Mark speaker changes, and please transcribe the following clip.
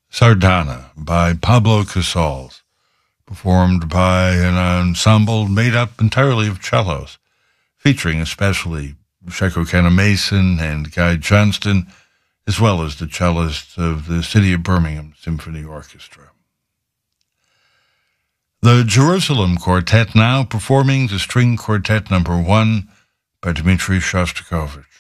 Speaker 1: Sardana by Pablo Casals, performed by an ensemble made up entirely of cellos, featuring especially Shekinah Mason and Guy Johnston, as well as the cellists of the City of Birmingham Symphony Orchestra. The Jerusalem Quartet now performing the String Quartet No. 1 by Dmitri Shostakovich.